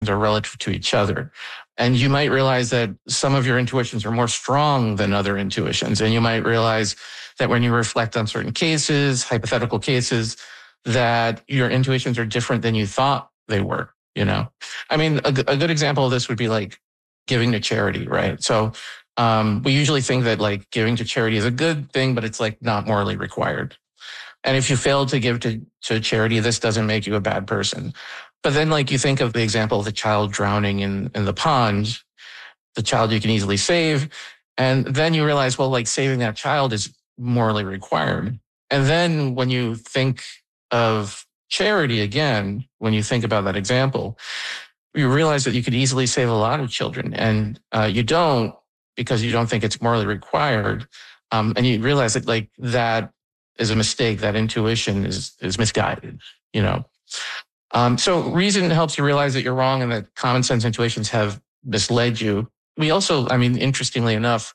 are relative to each other. And you might realize that some of your intuitions are more strong than other intuitions. And you might realize that when you reflect on certain cases, hypothetical cases, that your intuitions are different than you thought they were, you know? I mean, a good example of this would be like giving to charity, right? So we usually think that like giving to charity is a good thing, but it's like not morally required. And if you fail to give to charity, this doesn't make you a bad person. But then like you think of the example of the child drowning in the pond, the child you can easily save. And then you realize, well, like saving that child is morally required. And then when you think of charity again, when you think about that example, you realize that you could easily save a lot of children. And you don't because you don't think it's morally required. And you realize that like that is a mistake. That intuition is misguided, you know. So reason helps you realize that you're wrong and that common sense intuitions have misled you. We also, I mean, interestingly enough,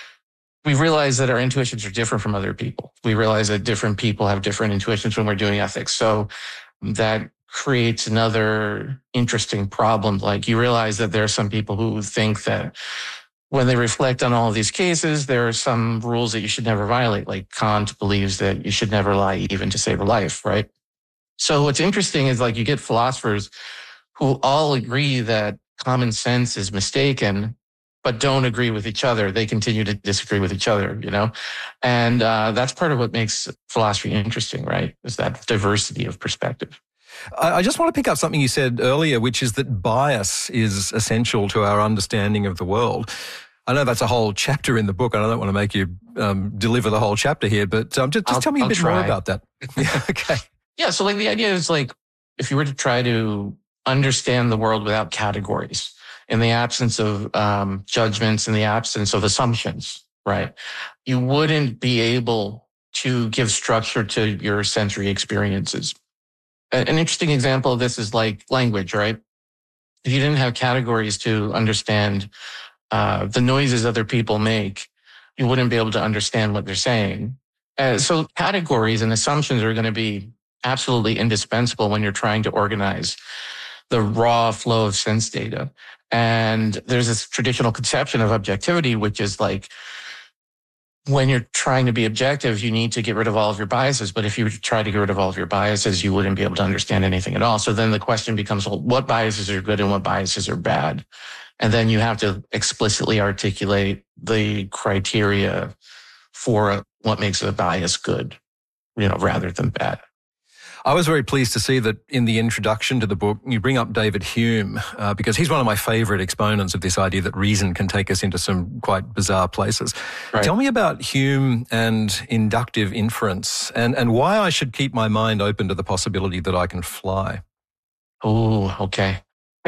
we realize that our intuitions are different from other people. We realize that different people have different intuitions when we're doing ethics. So that creates another interesting problem. Like you realize that there are some people who think that when they reflect on all of these cases, there are some rules that you should never violate. Like Kant believes that you should never lie even to save a life, right? So what's interesting is like you get philosophers who all agree that common sense is mistaken, but don't agree with each other. They continue to disagree with each other, you know? And that's part of what makes philosophy interesting, right? Is that diversity of perspective. I just want to pick up something you said earlier, which is that bias is essential to our understanding of the world. I know that's a whole chapter in the book. I don't want to make you deliver the whole chapter here, but just tell me a bit more about that. Yeah, okay. Yeah, so like the idea is like if you were to try to understand the world without categories, in the absence of judgments, in the absence of assumptions, right? You wouldn't be able to give structure to your sensory experiences. An interesting example of this is like language, right? If you didn't have categories to understand the noises other people make, you wouldn't be able to understand what they're saying. So categories and assumptions are going to be absolutely indispensable when you're trying to organize the raw flow of sense data. And there's this traditional conception of objectivity, which is like when you're trying to be objective, you need to get rid of all of your biases. But if you try to get rid of all of your biases, you wouldn't be able to understand anything at all. So then the question becomes, well, what biases are good and what biases are bad? And then you have to explicitly articulate the criteria for what makes a bias good, you know, rather than bad. I was very pleased to see that in the introduction to the book, you bring up David Hume, because he's one of my favorite exponents of this idea that reason can take us into some quite bizarre places. Right. Tell me about Hume and inductive inference and why I should keep my mind open to the possibility that I can fly. Oh, okay.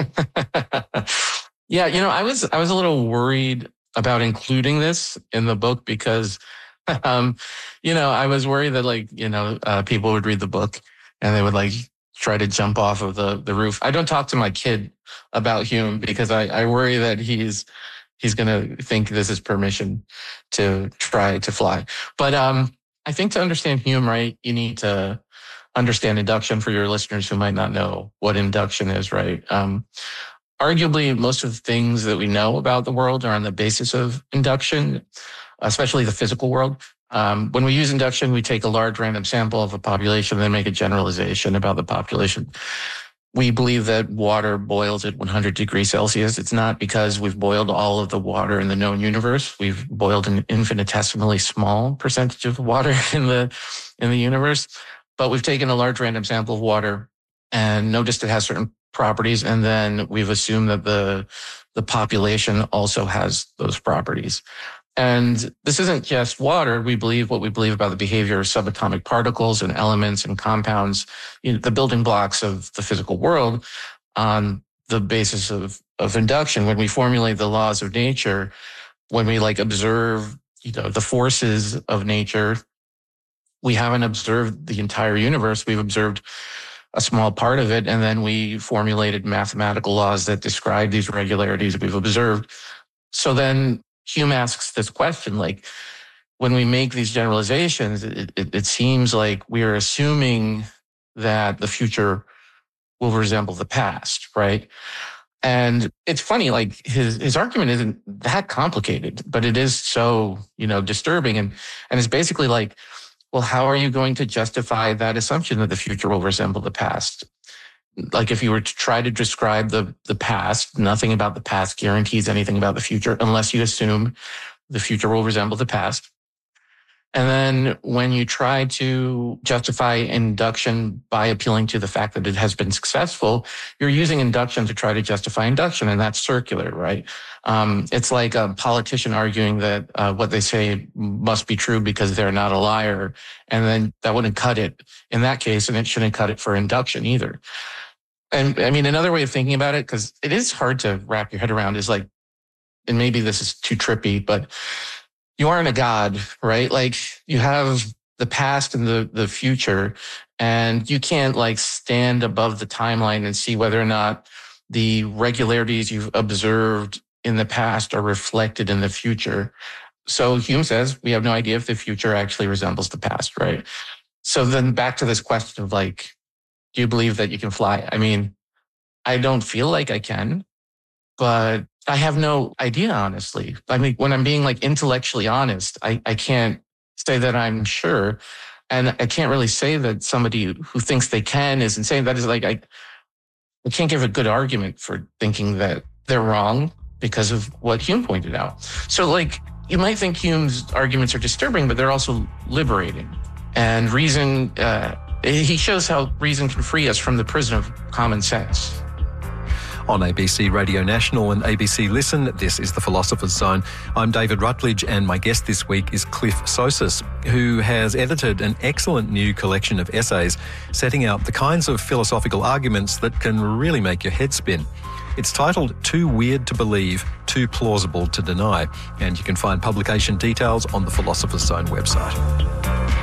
Yeah, you know, I was a little worried about including this in the book because, you know, I was worried that like, you know, people would read the book and they would like try to jump off of the roof. I don't talk to my kid about Hume because I worry that he's going to think this is permission to try to fly. But I think to understand Hume, right, you need to understand induction for your listeners who might not know what induction is, right? Arguably, most of the things that we know about the world are on the basis of induction, especially the physical world. When we use induction, we take a large random sample of a population and then make a generalization about the population. We believe that water boils at 100 degrees Celsius. It's not because we've boiled all of the water in the known universe. We've boiled an infinitesimally small percentage of water in the universe, but we've taken a large random sample of water and noticed it has certain properties, and then we've assumed that the population also has those properties. And this isn't just water. We believe what we believe about the behavior of subatomic particles and elements and compounds, you know, the building blocks of the physical world on the basis of induction. When we formulate the laws of nature, when we like observe, you know, the forces of nature, we haven't observed the entire universe. We've observed a small part of it. And then we formulated mathematical laws that describe these regularities that we've observed. So then Hume asks this question, like, when we make these generalizations, it seems like we are assuming that the future will resemble the past, right? And it's funny, like his argument isn't that complicated, but it is so, disturbing. And it's basically like, well, how are you going to justify that assumption that the future will resemble the past? Like if you were to try to describe the past, nothing about the past guarantees anything about the future unless you assume the future will resemble the past. And then when you try to justify induction by appealing to the fact that it has been successful, you're using induction to try to justify induction, and that's circular, right? It's like a politician arguing that what they say must be true because they're not a liar, and then that wouldn't cut it in that case, and it shouldn't cut it for induction either. And I mean, another way of thinking about it, because it is hard to wrap your head around, is like, and maybe this is too trippy, but you aren't a god, right? Like you have the past and the future, and you can't like stand above the timeline and see whether or not the regularities you've observed in the past are reflected in the future. So Hume says we have no idea if the future actually resembles the past, right? So then back to this question of like, do you believe that you can fly? I mean, I don't feel like I can, but I have no idea, honestly. I mean, when I'm being like intellectually honest, I can't say that I'm sure. And I can't really say that somebody who thinks they can is insane. That is like, I can't give a good argument for thinking that they're wrong because of what Hume pointed out. So like, you might think Hume's arguments are disturbing, but they're also liberating. And reason, he shows how reason can free us from the prison of common sense. On ABC Radio National and ABC Listen, this is The Philosopher's Zone. I'm David Rutledge, and my guest this week is Cliff Sosis, who has edited an excellent new collection of essays setting out the kinds of philosophical arguments that can really make your head spin. It's titled Too Weird to Believe, Too Plausible to Deny, and you can find publication details on the Philosopher's Zone website.